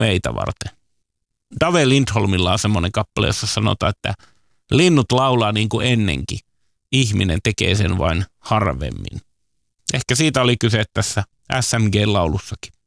meitä varten. Dave Lindholmilla on semmoinen kappale, jossa sanotaan, että linnut laulaa niin kuin ennenkin. Ihminen tekee sen vain harvemmin. Ehkä siitä oli kyse tässä SMG-laulussakin.